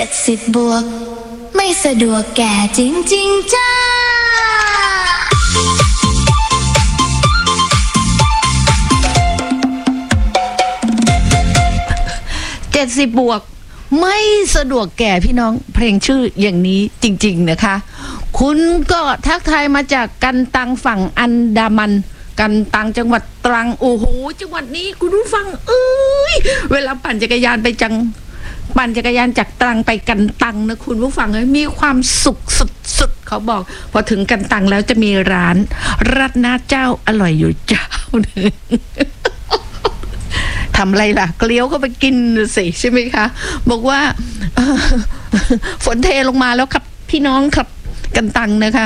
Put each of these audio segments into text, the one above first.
70+ไม่สะดวกแก่จริงๆจ้า 70+ไม่สะดวกแก่พี่น้องเพลงชื่ออย่างนี้จริงๆนะคะคุณก็ทักทายมาจากกันตังฝั่งอันดามันกันตังจังหวัดตรังโอ้โหจังหวัดนี้คุณผู้ฟังเวลาปั่นจักรยานจากตรังไปกันตังนะคุณผู้ฟังมีความสุขสุดๆเขาบอกพอถึงกันตังแล้วจะมีร้านราดหน้าเจ้าอร่อยอยู่เจ้านึงทำอะไรล่ะเกลี้ยวก็ไปกินสิใช่ไหมคะบอกว่าฝนเทลงมาแล้วครับพี่น้องครับกันตังนะคะ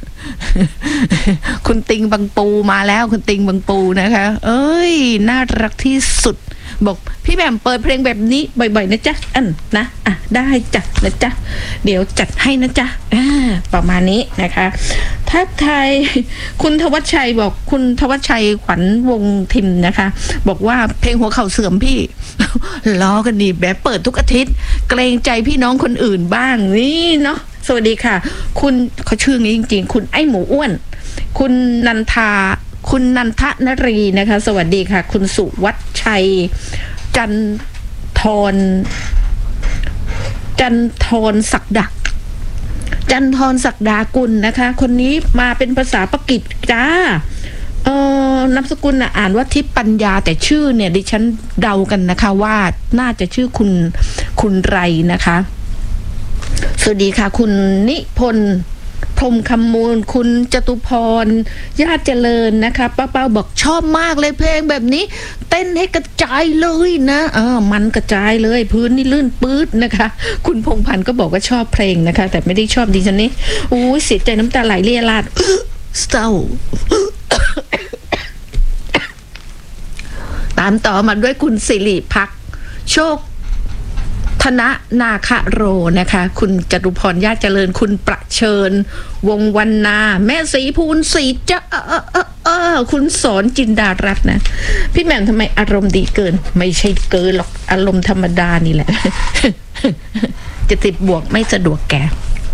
คุณติงบางปูมาแล้วคุณติงบางปูนะคะเอ้ยน่ารักที่สุดบอกพี่แบมเปิดเพลงแบบนี้บ่อยๆนะจ๊ะนะได้จัดนะจ๊ะเดี๋ยวจัดให้นะจ๊ะประมาณนี้นะคะทักทายคุณธวัชชัยบอกคุณธวัชชัยขวัญวงทิมนะคะบอกว่าเพลงหัวเข่าเสื่อมพี่ ล้อกันดีแบบเปิดทุกอาทิตย์เกรงใจพี่น้องคนอื่นบ้างนี่เนาะสวัสดีค่ะคุณเขาชื่อนี้จริงๆคุณไอ้หมูอ้วนคุณนันทนรีนะคะสวัสดีค่ะคุณสุวัชชัยจันทรศักดากุลนะคะคนนี้มาเป็นภาษาปากีสจ้านามสกุลอ่านว่าทิพย์ปัญญาแต่ชื่อเนี่ยดิฉันเดากันนะคะว่าน่าจะชื่อคุณไรนะคะสวัสดีค่ะคุณนิพนธ์พรหมคำมูลคุณจตุพรญาติเจริญนะคะป้าบอกชอบมากเลยเพลงแบบนี้เต้นให้กระจายเลยนะมันกระจายเลยพื้นนี่ลื่นปื๊ดนะคะคุณพงษ์พันธ์ก็บอกว่าชอบเพลงนะคะแต่ไม่ได้ชอบดิฉันนี่โอ้ยเสียใจน้ำตาไหลเรี่ยราดเศร้า ตามต่อมาด้วยคุณสิริพักโชคธนนาคโรนะคะคุณจตุพรญาติเจริญคุณประเชิญวงวรรณาแม่สีภูลศรีจ้าคุณสอนจินดารัตน์นะพี่แหม่มทำไมอารมณ์ดีเกินไม่ใช่เกินหรอกอารมณ์ธรรมดานี่แหละ 70+ไม่สะดวกแก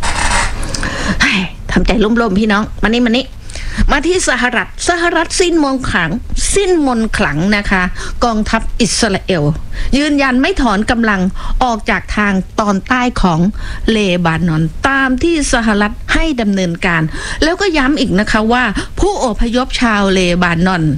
ทำใจล่มๆพี่น้องมานี่มาที่สหรัฐสิ้นมนต์ขลังนะคะกองทัพอิสราเอลยืนยันไม่ถอนกำลังออกจากทางตอนใต้ของเลบานอนตามที่สหรัฐให้ดำเนินการแล้วก็ย้ำอีกนะคะว่าผู้อพยพชาวเลบานอน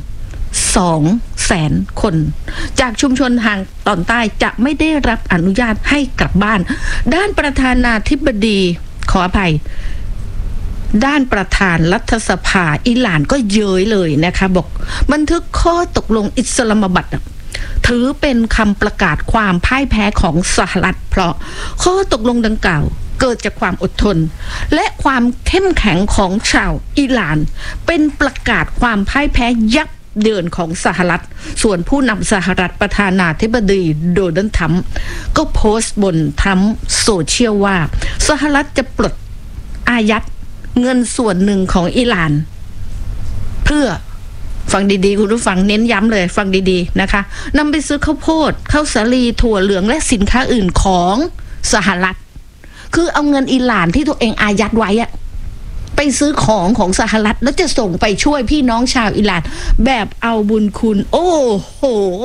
200,000 คนจากชุมชนทางตอนใต้จะไม่ได้รับอนุญาตให้กลับบ้านด้านประธานาธิบดีขออภัยด้านประธานรัฐสภาอิหร่านก็เย้ยเลยนะคะบอกบันทึกข้อตกลงอิสลามบัดถือเป็นคำประกาศความพ่ายแพ้ของสหรัฐเพราะข้อตกลงดังกล่าวเกิดจากความอดทนและความเข้มแข็งของชาวอิหร่านเป็นประกาศความพ่ายแพ้ยับเยินของสหรัฐส่วนผู้นำสหรัฐประธานาธิบดีโดนัลด์ทรัมป์ก็โพสต์บนทรัมป์โซเชียลว่าสหรัฐจะปลดอายัดเงินส่วนหนึ่งของอิหร่านเพื่อฟังดีๆคุณผู้ฟังเน้นย้ำเลยฟังดีๆนะคะนำไปซื้อข้าวโพดข้าวสาลีถั่วเหลืองและสินค้าอื่นของสหรัฐคือเอาเงินอิหร่านที่ตัวเองอายัดไว้อะไปซื้อของสหรัฐแล้วจะส่งไปช่วยพี่น้องชาวอิหร่านแบบเอาบุญคุณโอ้โห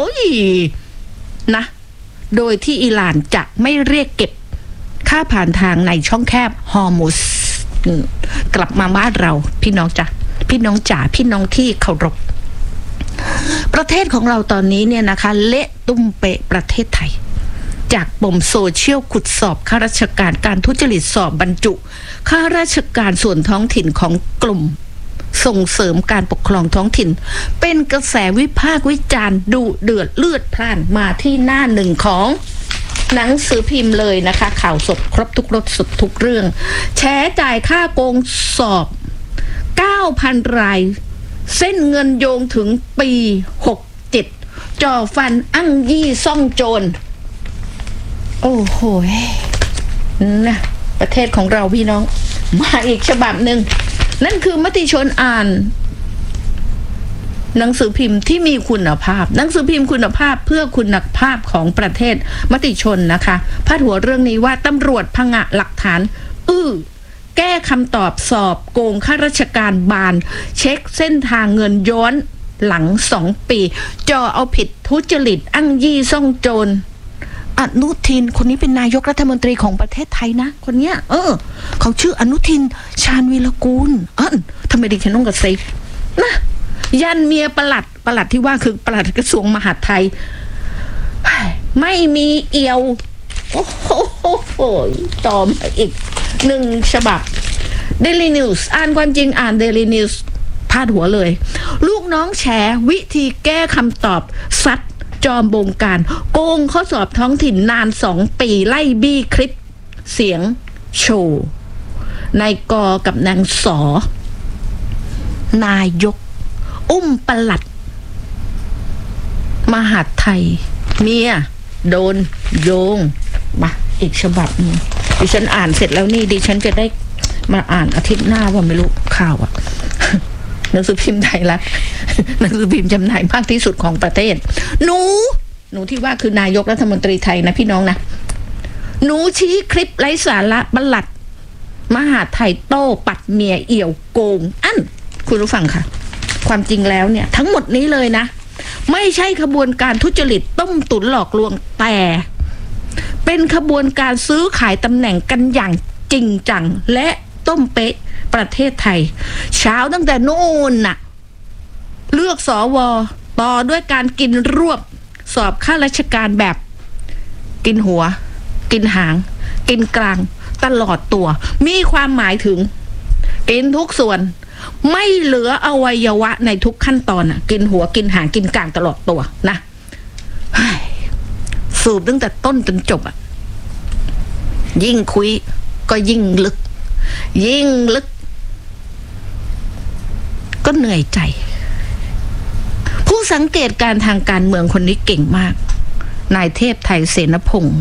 นะโดยที่อิหร่านจะไม่เรียกเก็บค่าผ่านทางในช่องแคบฮอร์มุซกลับมาบ้านเราพี่น้องจ๋าพี่น้องที่เคารพประเทศของเราตอนนี้เนี่ยนะคะเละตุ้มเปะประเทศไทยจากปมโซเชียลขุดสอบข้าราชการการทุจริตสอบบรรจุข้าราชการส่วนท้องถิ่นของกลุ่มส่งเสริมการปกครองท้องถิ่นเป็นกระแสวิพากษ์วิจารณ์ดุเดือดเลือดพล่านมาที่หน้าหนึ่งของหนังสือพิมพ์เลยนะคะข่าวสดครบทุกรสสุดทุกเรื่องแฉจ่ายค่าโกงสอบ 9,000 รายเส้นเงินโยงถึงปี67จ่อฟันอั้งยี่ซ่องโจรโอ้โหนะประเทศของเราพี่น้องมาอีกฉบับหนึ่งนั่นคือมติชนอ่านหนังสือพิมพ์ที่มีคุณภาพหนังสือพิมพ์คุณภาพเพื่อคุณภาพของประเทศมติชนนะคะพาดหัวเรื่องนี้ว่าตำรวจผงะหลักฐานแก้คำตอบสอบโกงข้าราชการบานเช็คเส้นทางเงินย้อนหลัง2 ปีจ่อเอาผิดทุจริตอ้างยี่ซ่องโจรอนุทินคนนี้เป็นนายกรัฐมนตรีของประเทศไทยนะคนเนี้ยเขาชื่ออนุทินชาญวีรกูลทำไมดิฉันต้องกระซิบนะยันเมียประหลัดที่ว่าคือประหลัดกระทรวงมหาดไทยไม่มีเอี่ยวโอ้โหต่อมาอีก1 ฉบับ Daily News อ่านความจริงอ่าน Daily News พาดหัวเลยลูกน้องแฉวิธีแก้คำตอบซัดจอมบงการโกงข้อสอบท้องถิ่นนาน2 ปีไล่บี้คลิปเสียงโชว์นายกกับนางสนายกประหลัดมหาดไทยเมียโดนโยงมาอีกฉบับนึงดิฉันอ่านเสร็จแล้วนี่ดิฉันจะได้มาอ่านอาทิตย์หน้าว่าไม่รู้ข่าวหนังสือพิมพ์ไทยรัฐหนังสือพิมพ์จำหน่ายมากที่สุดของประเทศหนูที่ว่าคือนายกรัฐมนตรีไทยนะพี่น้องนะหนูชี้คลิปไร้สาระประหลัดมหาดไทยโต้ปัดเมียเอี่ยวโกงคุณผู้ฟังค่ะความจริงแล้วเนี่ยทั้งหมดนี้เลยนะไม่ใช่ขบวนการทุจริตต้มตุ๋นหลอกลวงแต่เป็นขบวนการซื้อขายตำแหน่งกันอย่างจริงจังและต้มเป๊ะประเทศไทยเช้าตั้งแต่โน่นน่ะเลือกสวต่อด้วยการกินรวบสอบข้าราชการแบบกินหัวกินหางกินกลางตลอดตัวมีความหมายถึงกินทุกส่วนไม่เหลืออวัยวะในทุกขั้นตอนกินหัวกินหางกินกลางตลอดตัวนะสูบตั้งแต่ต้นจนจบยิ่งคุยก็ยิ่งลึกก็เหนื่อยใจผู้สังเกตการทางการเมืองคนนี้เก่งมากนายเทพไทยเสนพงศ์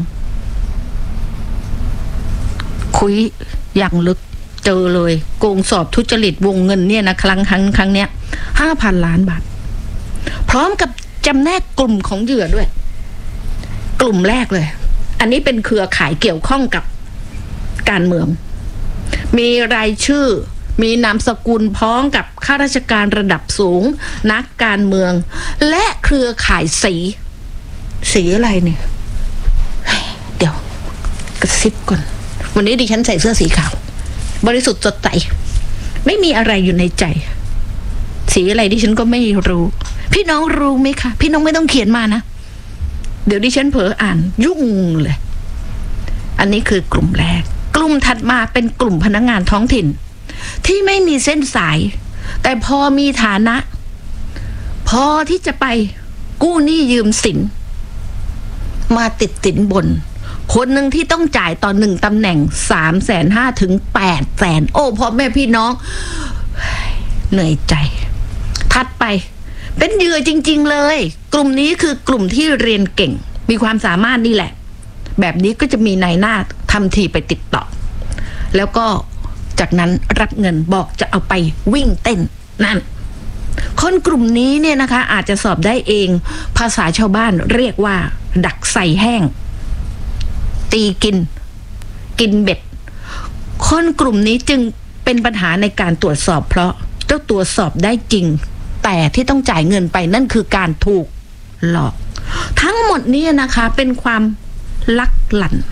คุยอย่างลึกเจอเลยโกงสอบทุจริตวงเงินเนี่ยนะครั้งเนี้ย5,000 ล้านบาทพร้อมกับจำแนกกลุ่มของเหยื่อด้วยกลุ่มแรกเลยอันนี้เป็นเครือข่ายเกี่ยวข้องกับการเมืองมีรายชื่อมีนามสกุลพ้องกับข้าราชการระดับสูงนักการเมืองและเครือข่ายสีอะไรเนี่ยเดี๋ยวกระซิบก่อนวันนี้ดิฉันใส่เสื้อสีขาวบริสุทธิ์สดใสไม่มีอะไรอยู่ในใจสีอะไรดิฉันก็ไม่รู้พี่น้องรู้ไหมคะพี่น้องไม่ต้องเขียนมานะเดี๋ยวดิฉันเผลออ่านยุ่งเลยอันนี้คือกลุ่มแรกกลุ่มถัดมาเป็นกลุ่มพนักงานท้องถิ่นที่ไม่มีเส้นสายแต่พอมีฐานะพอที่จะไปกู้หนี้ยืมสินมาติดสินบนคนหนึ่งที่ต้องจ่ายต่อ1 ตำแหน่ง350,000 ถึง 800,000โอ้พ่อแม่พี่น้องเหนื่อยใจถัดไปเป็นเหยื่อจริงๆเลยกลุ่มนี้คือกลุ่มที่เรียนเก่งมีความสามารถนี่แหละแบบนี้ก็จะมีนายหน้าทำทีไปติดต่อแล้วก็จากนั้นรับเงินบอกจะเอาไปวิ่งเต้นนั่นคนกลุ่มนี้เนี่ยนะคะอาจจะสอบได้เองภาษาชาวบ้านเรียกว่าดักใส่แห้งตีกินเบ็ดคนกลุ่มนี้จึงเป็นปัญหาในการตรวจสอบเพราะเจ้าตัวสอบได้จริงแต่ที่ต้องจ่ายเงินไปนั่นคือการถูกหลอกทั้งหมดนี้นะคะเป็นความลักลั่น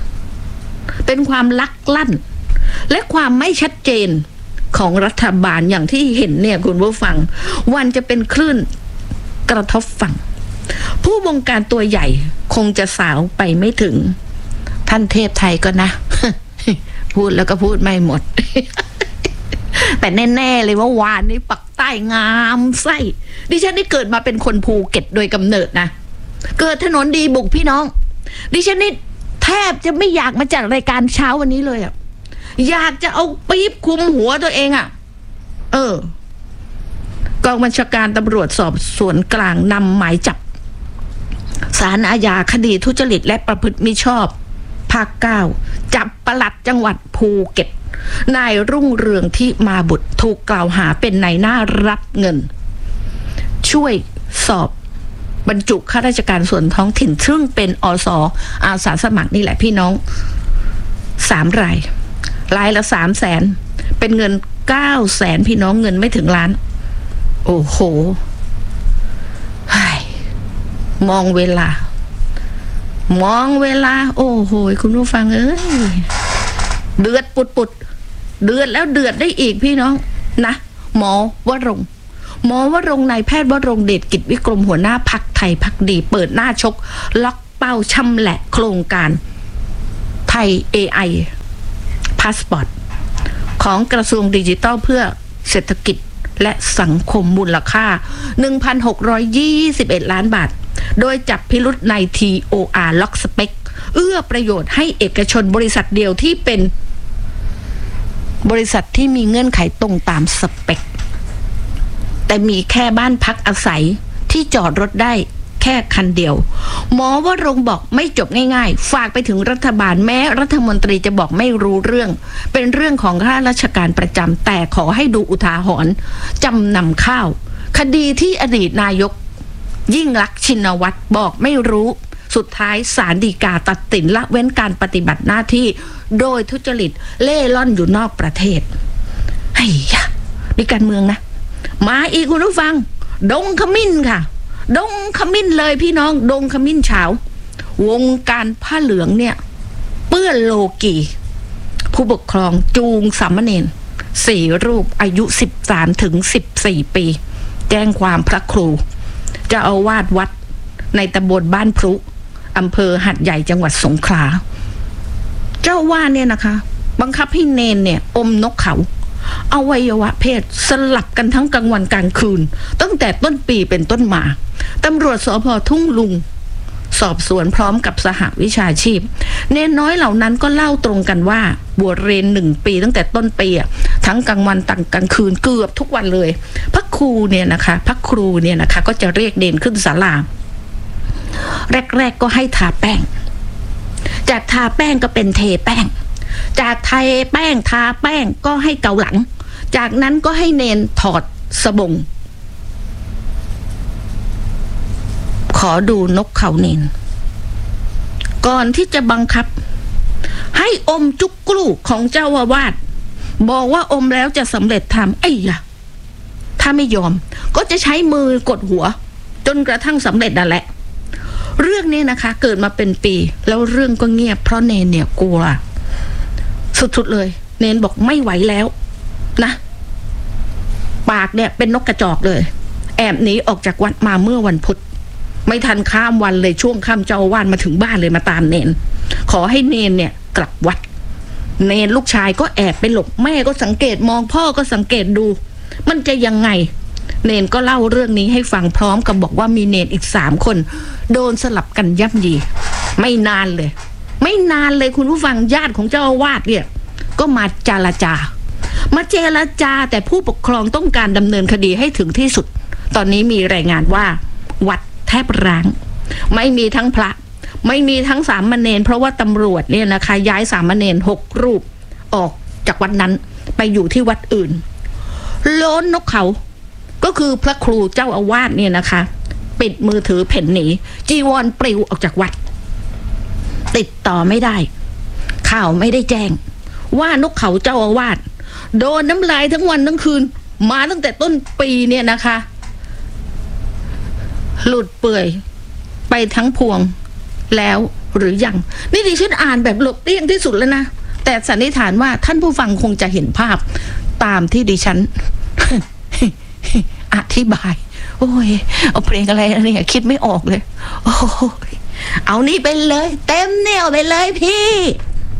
และความไม่ชัดเจนของรัฐบาลอย่างที่เห็นเนี่ยคุณผู้ฟังวันจะเป็นคลื่นกระทบฝั่งผู้บงการตัวใหญ่คงจะสาวไปไม่ถึงท่านเทพไทยก็นะ พูดแล้วก็พูดไม่หมด แต่แน่ๆเลยว่าวานนี้ปักใต้งามไส้ดิฉันได้เกิดมาเป็นคนภูเก็ตโดยกำเนิดนะเกิดถนนดีบุกพี่น้องดิฉันนี่แทบจะไม่อยากมาจัดรายการเช้าวันนี้เลยอยากจะเอาปี๊บคุมหัวตัวเองกองบัญชาการตำรวจสอบสวนกลางนำหมายจับศาลอาญาคดีทุจริตและประพฤติมิชอบภาค 9จับปลัดจังหวัดภูเก็ตนายรุ่งเรืองที่มาบุตรถูกกล่าวหาเป็นนายหน้ารับเงินช่วยสอบบรรจุข้าราชการส่วนท้องถิ่นซึ่งเป็นอสอาสาสมัครนี่แหละพี่น้อง3 รายละ300,000เป็นเงิน900,000พี่น้องเงินไม่ถึงล้านโอ้โหมองเวลาโอ้โหคุณผู้ฟังเอ้ยเดือดปุดเดือดแล้วเดือดได้อีกพี่น้องนะหมอวรงค์นายแพทย์วรงค์เดชกิจวิกรมหัวหน้าพรรคไทยพักดีเปิดหน้าชกล็อกเป้าชำแหละโครงการไทย AI พาสปอร์ตของกระทรวงดิจิทัลเพื่อเศรษฐกิจและสังคมมูลค่า 1,621 ล้านบาทโดยจับพิรุธใน TOR ล็อกสเปคเอื้อประโยชน์ให้เอกชนบริษัทเดียวที่เป็นบริษัทที่มีเงื่อนไขตรงตามสเปคแต่มีแค่บ้านพักอาศัยที่จอดรถได้แค่คันเดียวหมอวรงค์บอกไม่จบง่ายๆฝากไปถึงรัฐบาลแม้รัฐมนตรีจะบอกไม่รู้เรื่องเป็นเรื่องของข้าราชการประจำแต่ขอให้ดูอุทาหรณ์จำนำข้าวคดีที่อดีตนายกยิ่งลักษณ์ชินวัตรบอกไม่รู้สุดท้ายศาลฎีกาตัดสินละเว้นการปฏิบัติหน้าที่โดยทุจริตเล่ร่อนอยู่นอกประเทศไอ้ยะนี่การเมืองนะมาอีกคุณผู้ฟังดงขมิ้นค่ะดงขมิ้นเลยพี่น้องดงขมิ้นเฉาวงการผ้าเหลืองเนี่ยเปื้อนโลกีผู้ปกครองจูงสามเณร4 รูปอายุ13 ถึง 14 ปีแจ้งความพระครูเจ้าอาวาสวัดในตำบลบ้านพรุอำเภอหัดใหญ่จังหวัดสงขลาเจ้าว่าเนี่ยนะคะบังคับให้เนนเนี่ยอมนกเขาอวัยวะเพศสลับกันทั้งกลางวันกลางคืนตั้งแต่ต้นปีเป็นต้นมาตำรวจสภ.ทุ่งลุงสอบสวนพร้อมกับสหวิชาชีพเนนน้อยเหล่านั้นก็เล่าตรงกันว่าบวชเรียน1 ปีตั้งแต่ต้นปีทั้งกลางวันตั้งกลางคืนเกือบทุกวันเลยพระครูเนี่ยนะคะก็จะเรียกเนนขึ้นศาลาแรกก็ให้ทาแป้งจากทาแป้งก็เป็นเทแป้งจากเทแป้งทาแป้งก็ให้เกาหลังจากนั้นก็ให้เนนถอดสบงขอดูนกเขาเนนก่อนที่จะบังคับให้อมจุกกลูของเจ้าอาวาสบอกว่าอมแล้วจะสำเร็จธรรมไอ้ยะถ้าไม่ยอมก็จะใช้มือกดหัวจนกระทั่งสำเร็จนั่นแหละเรื่องนี้นะคะเกิดมาเป็นปีแล้วเรื่องก็เงียบเพราะเนนเนี่ยกลัวสุดๆเลยเนนบอกไม่ไหวแล้วนะปากเนี่ยเป็นนกกระจอกเลยแอบหนีออกจากวัดมาเมื่อวันพุธไม่ทันข้ามวันเลยช่วงค่ำเจ้าอาวาสมาถึงบ้านเลยมาตามเนนขอให้เนนเนี่ยกลับวัดเนนลูกชายก็แอบไปหลบแม่ก็สังเกตมองพ่อก็สังเกตดูมันจะยังไงเนนก็เล่าเรื่องนี้ให้ฟังพร้อมกับบอกว่ามีเนนอีก3 คนโดนสลับกันย่ำยีไม่นานเลยคุณผู้ฟังญาติของเจ้าอาวาสเนี่ยก็มาเจรจาแต่ผู้ปกครองต้องการดำเนินคดีให้ถึงที่สุดตอนนี้มีรายงานว่าวัดแทบร้างไม่มีทั้งพระไม่มีทั้งสามเณรเพราะว่าตำรวจเนี่ยนะคะย้ายสามเณร6 รูปออกจากวัดนั้นไปอยู่ที่วัดอื่นโล้นนกเขาก็คือพระครูเจ้าอาวาสเนี่ยนะคะปิดมือถือเพ่นหนีจีวรปลิวออกจากวัดติดต่อไม่ได้ข่าวไม่ได้แจ้งว่านกเขาเจ้าอาวาสโดนน้ำลายทั้งวันทั้งคืนมาตั้งแต่ต้นปีเนี่ยนะคะหลุดเปื่อยไปทั้งพวงแล้วหรือยังนี่ดิฉันอ่านแบบหลบเลี่ยงที่สุดแล้วนะแต่สันนิษฐานว่าท่านผู้ฟังคงจะเห็นภาพตามที่ดิฉัน อธิบายโอ้ยเอาเพลงอะไรเนี่ยคิดไม่ออกเลยโอ้ยเอานี่ไปเลยเต็มแนวไปเลยพี่